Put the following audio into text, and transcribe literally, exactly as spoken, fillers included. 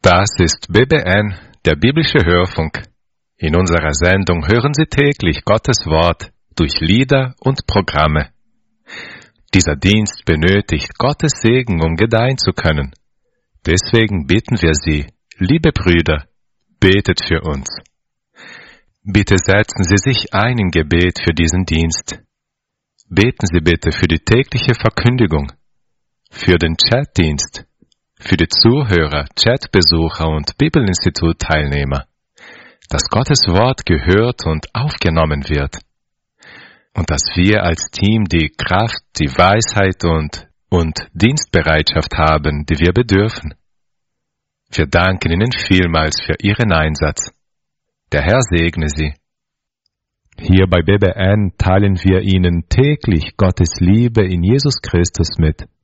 Das ist B B N, der biblische Hörfunk. In unserer Sendung hören Sie täglich Gottes Wort durch Lieder und Programme. Dieser Dienst benötigt Gottes Segen, um gedeihen zu können. Deswegen bitten wir Sie, liebe Brüder, betet für uns. Bitte setzen Sie sich ein im Gebet für diesen Dienst. Beten Sie bitte für die tägliche Verkündigung, für den Chatdienst, für die Zuhörer, Chatbesucher und Bibelinstitut-Teilnehmer, dass Gottes Wort gehört und aufgenommen wird und dass wir als Team die Kraft, die Weisheit und, und Dienstbereitschaft haben, die wir bedürfen. Wir danken Ihnen vielmals für Ihren Einsatz. Der Herr segne Sie. Hier bei B B N teilen wir Ihnen täglich Gottes Liebe in Jesus Christus mit.